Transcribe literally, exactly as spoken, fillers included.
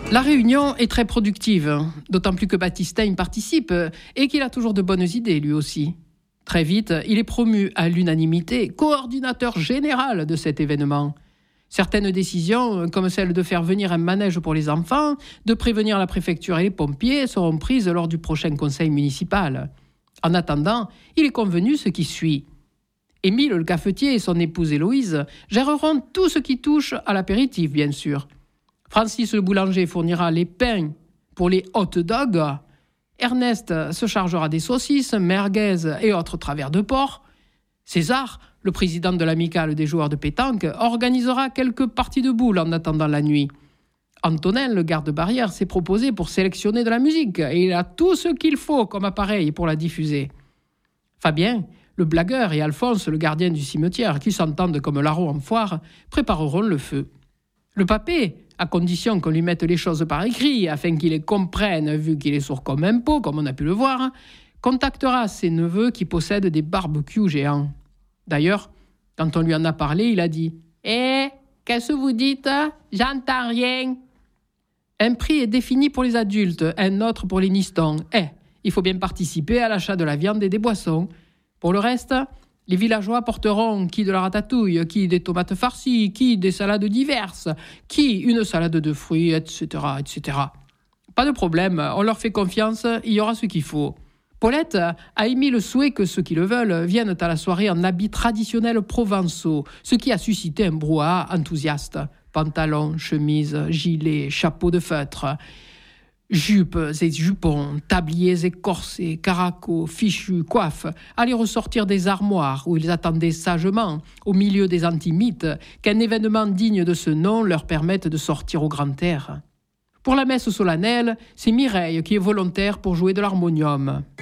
La réunion est très productive, d'autant plus que Baptistin y participe et qu'il a toujours de bonnes idées lui aussi. Très vite, il est promu à l'unanimité coordinateur général de cet événement. Certaines décisions, comme celle de faire venir un manège pour les enfants, de prévenir la préfecture et les pompiers, seront prises lors du prochain conseil municipal. En attendant, il est convenu ce qui suit. Émile le cafetier et son épouse Héloïse géreront tout ce qui touche à l'apéritif, bien sûr. Francis le boulanger fournira les pains pour les hot dogs. Ernest se chargera des saucisses, merguez et autres travers de porc. César, le président de l'amicale des joueurs de pétanque, organisera quelques parties de boules en attendant la nuit. Antonin, le garde-barrière, s'est proposé pour sélectionner de la musique et il a tout ce qu'il faut comme appareil pour la diffuser. Fabien, le blagueur, et Alphonse, le gardien du cimetière, qui s'entendent comme larrons en foire, prépareront le feu. Le papé, à condition qu'on lui mette les choses par écrit, afin qu'il les comprenne, vu qu'il est sourd comme un pot, comme on a pu le voir, contactera ses neveux qui possèdent des barbecues géants. D'ailleurs, quand on lui en a parlé, il a dit « Eh, qu'est-ce que vous dites ? J'entends rien !» Un prix est défini pour les adultes, un autre pour les nistons. Eh, il faut bien participer à l'achat de la viande et des boissons. Pour le reste, les villageois porteront qui de la ratatouille, qui des tomates farcies, qui des salades diverses, qui une salade de fruits, et cetera, et cetera. Pas de problème, on leur fait confiance, il y aura ce qu'il faut. Paulette a émis le souhait que ceux qui le veulent viennent à la soirée en habits traditionnels provençaux, ce qui a suscité un brouhaha enthousiaste. Pantalons, chemises, gilets, chapeaux de feutre, jupes et jupons, tabliers et corsets, caracots, fichus, coiffes, allaient ressortir des armoires où ils attendaient sagement, au milieu des antimites, qu'un événement digne de ce nom leur permette de sortir au grand air. Pour la messe solennelle, c'est Mireille qui est volontaire pour jouer de l'harmonium.